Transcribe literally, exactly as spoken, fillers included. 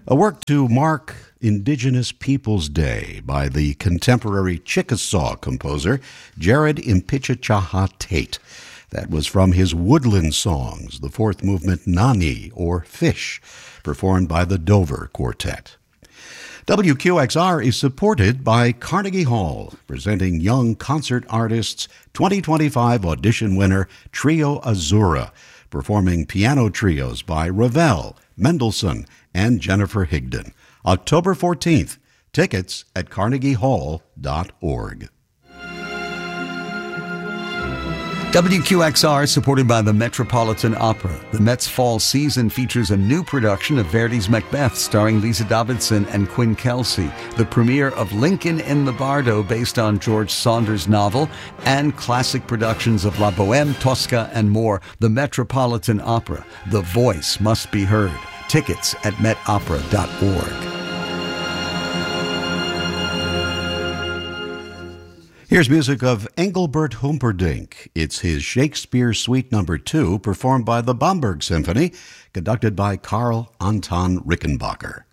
A work to mark Indigenous Peoples Day by the contemporary Chickasaw composer Jared Impichchaha Tate. That was from his Woodland Songs, the fourth movement Nani, or Fish, performed by the Dover Quartet. W Q X R is supported by Carnegie Hall, presenting young concert artists twenty twenty-five audition winner Trio Azura, performing piano trios by Ravel, Mendelssohn, and Jennifer Higdon. October fourteenth. Tickets at carnegie hall dot org. W Q X R, supported by the Metropolitan Opera. The Met's fall season features a new production of Verdi's Macbeth starring Lisa Davidson and Quinn Kelsey, the premiere of Lincoln in the Bardo based on George Saunders' novel, and classic productions of La Bohème, Tosca, and more. The Metropolitan Opera. The voice must be heard. Tickets at met opera dot org. Here's music of Engelbert Humperdinck. It's his Shakespeare Suite Number Two, performed by the Bamberg Symphony, conducted by Karl Anton Rickenbacker.